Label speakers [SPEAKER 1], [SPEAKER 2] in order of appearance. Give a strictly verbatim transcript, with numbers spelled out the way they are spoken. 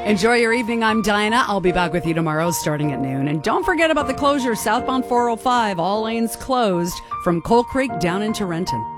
[SPEAKER 1] Enjoy your evening. I'm Diana. I'll be back with you tomorrow starting at noon. And don't forget about the closure. Southbound four oh five, all lanes closed from Coal Creek down into Renton.